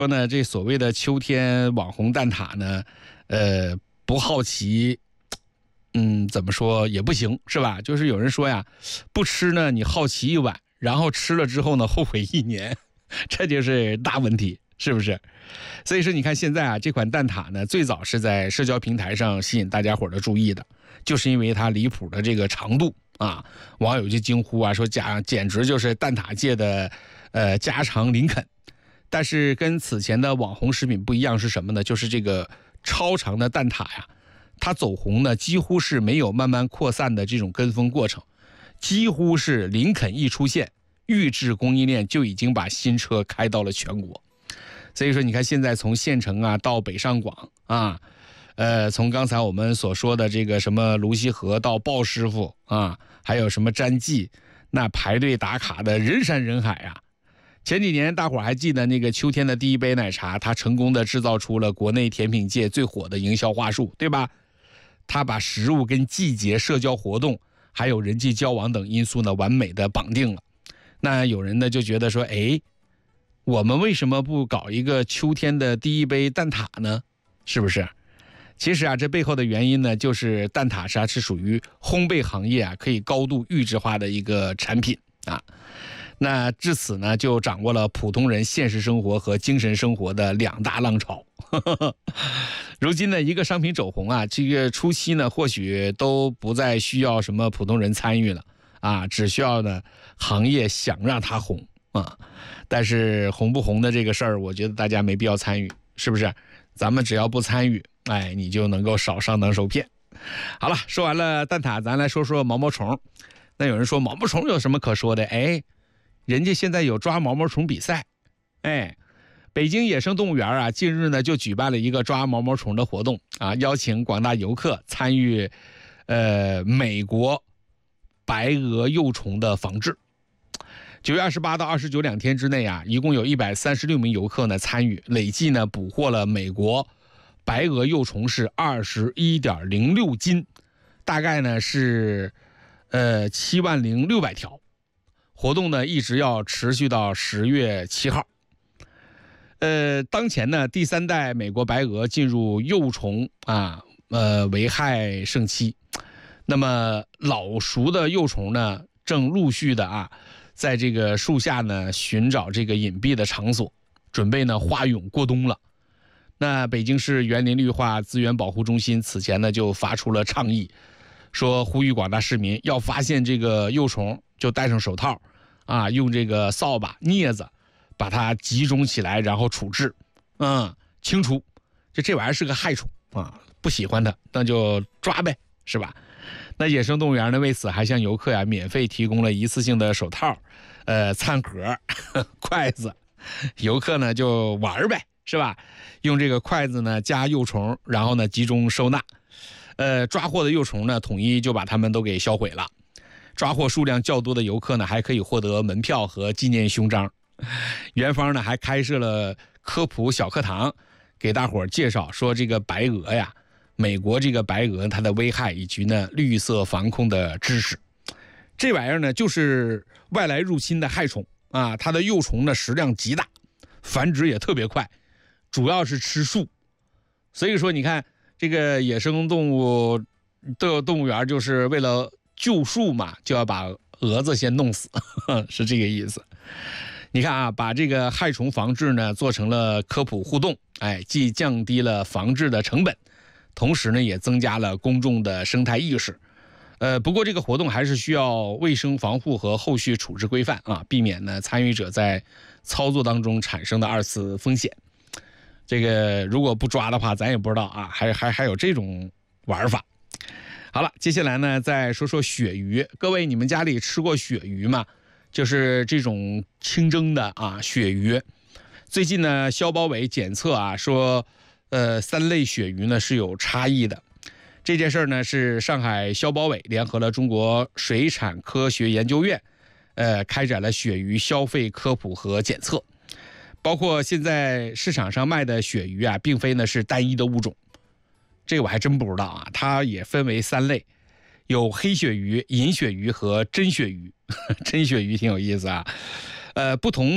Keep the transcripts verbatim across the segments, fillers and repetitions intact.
说呢，这所谓的秋天网红蛋挞呢，呃，不好奇，嗯，怎么说也不行，是吧？就是有人说呀，不吃呢，你好奇一晚，然后吃了之后呢，后悔一年，这就是大问题，是不是？所以说，你看现在啊，这款蛋挞呢，最早是在社交平台上吸引大家伙的注意的，就是因为它离谱的这个长度啊，网友就惊呼啊，说简简直就是蛋挞界的呃家常林肯。但是跟此前的网红食品不一样是什么呢？就是这个超长的蛋挞呀，它走红呢几乎是没有慢慢扩散的这种跟风过程，几乎是林肯一出现，预制供应链就已经把新车开到了全国。所以说你看现在从县城啊到北上广啊，呃，从刚才我们所说的这个什么泸溪河到鲍师傅啊，还有什么詹记，那排队打卡的人山人海啊。前几年大伙儿还记得那个秋天的第一杯奶茶，它成功的制造出了国内甜品界最火的营销话术，对吧？它把食物跟季节、社交活动还有人际交往等因素呢完美的绑定了。那有人呢就觉得说，哎，我们为什么不搞一个秋天的第一杯蛋挞呢？是不是？其实啊，这背后的原因呢，就是蛋挞是是属于烘焙行业啊可以高度预制化的一个产品啊。那至此呢，就掌握了普通人现实生活和精神生活的两大浪潮。如今呢，一个商品走红啊，这个初期呢，或许都不再需要什么普通人参与了啊，只需要呢行业想让它红啊。但是红不红的这个事儿，我觉得大家没必要参与，是不是？咱们只要不参与，哎，你就能够少上当受骗。好了，说完了蛋挞，咱来说说毛毛虫。那有人说毛毛虫有什么可说的？哎。人家现在有抓毛毛虫比赛，哎，北京野生动物园啊，近日呢就举办了一个抓毛毛虫的活动啊，邀请广大游客参与，呃，美国白额幼虫的防治。九月二十八到二十九两天之内啊，一共有一百三十六名游客呢参与，累计呢捕获了美国白额幼虫是二十一点零六斤，大概呢是呃七万零六百条。活动呢一直要持续到十月七号。呃，当前呢第三代美国白鹅进入幼虫啊呃危害盛期，那么老熟的幼虫呢正陆续的啊在这个树下呢寻找这个隐蔽的场所，准备呢化蛹过冬了。那北京市园林绿化资源保护中心此前呢就发出了倡议，说呼吁广大市民要发现这个幼虫就戴上手套啊，用这个扫把、镊子把它集中起来，然后处置，嗯，清除。就这玩意儿是个害虫啊，不喜欢它，那就抓呗，是吧？那野生动物园呢，为此还向游客呀免费提供了一次性的手套、呃餐盒、筷子，游客呢就玩呗，是吧？用这个筷子呢夹幼虫，然后呢集中收纳，呃，抓获的幼虫呢统一就把它们都给销毁了。抓获数量较多的游客呢，还可以获得门票和纪念胸章。园方呢还开设了科普小课堂，给大伙儿介绍说这个白鹅呀，美国这个白鹅它的危害以及呢绿色防控的知识。这玩意儿呢就是外来入侵的害虫啊，它的幼虫呢食量极大，繁殖也特别快，主要是吃树。所以说你看这个野生动物的动物园就是为了救树嘛，就要把蛾子先弄死，是这个意思。你看啊，把这个害虫防治呢做成了科普互动，哎，既降低了防治的成本，同时呢也增加了公众的生态意识。呃，不过这个活动还是需要卫生防护和后续处置规范啊，避免呢参与者在操作当中产生的二次风险。这个如果不抓的话，咱也不知道啊，还还还有这种玩法。好了，接下来呢，再说说鳕鱼。各位，你们家里吃过鳕鱼吗？就是这种清蒸的啊，鳕鱼。最近呢，消保委检测啊，说，呃，三类鳕鱼呢是有差异的。这件事呢，是上海消保委联合了中国水产科学研究院，呃，开展了鳕鱼消费科普和检测。包括现在市场上卖的鳕鱼啊，并非呢是单一的物种。这个我还真不知道啊，它也分为三类，有黑鳕鱼、银鳕鱼和真鳕鱼。真鳕鱼挺有意思啊，呃，不同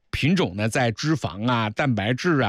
品种呢，在脂肪啊、蛋白质啊。